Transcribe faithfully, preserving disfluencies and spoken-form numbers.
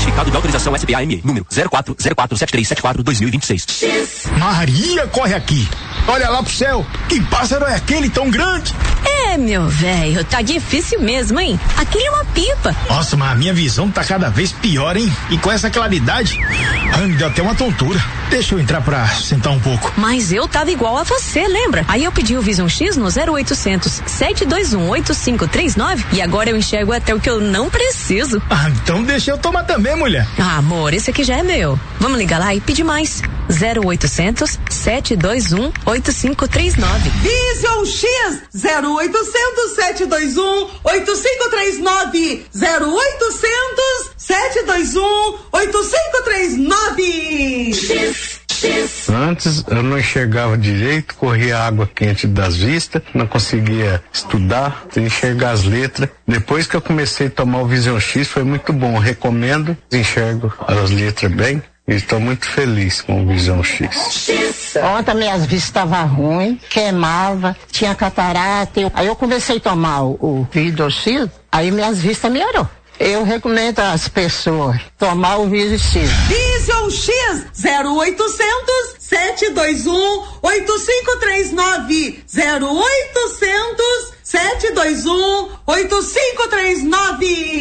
Certificado de autorização S P A M E, número zero quatro zero quatro sete três sete quatro dois mil e vinte e seis. Maria, corre aqui. Olha lá pro céu. Que pássaro é aquele tão grande? É, meu velho, tá difícil mesmo, hein? Aquilo é uma pipa. Nossa, mas a minha visão tá cada vez pior, hein? E com essa claridade, ai, me deu até uma tontura. Deixa eu entrar pra sentar um pouco. Mas eu tava igual a você, lembra? Aí eu pedi o Vision X no zero oitocentos, sete dois um, oito cinco três nove e agora eu enxergo até o que eu não preciso. Ah, então deixa eu tomar também, mulher. Ah, amor, esse aqui já é meu. Vamos ligar lá e pedir mais. zero oitocentos, sete dois um, oito cinco três nove. Vision X zero oitocentos, sete dois um, oito cinco três nove. zero oitocentos, sete dois um, oito cinco três nove. X, X. Antes eu não enxergava direito, corria água quente das vistas, não conseguia estudar, enxergar as letras. Depois que eu comecei a tomar o Vision X foi muito bom, recomendo, enxergo as letras bem. Estou muito feliz com o Vision X. Ontem minhas vistas estavam ruins, queimava, tinha catarata. Eu, aí eu comecei a tomar o, o Vision X, aí minhas vistas melhorou. Eu recomendo às pessoas tomar o Vision X. Vision X zero oitocentos, sete dois um, oito cinco três nove. zero oitocentos, sete dois um, oito cinco três nove.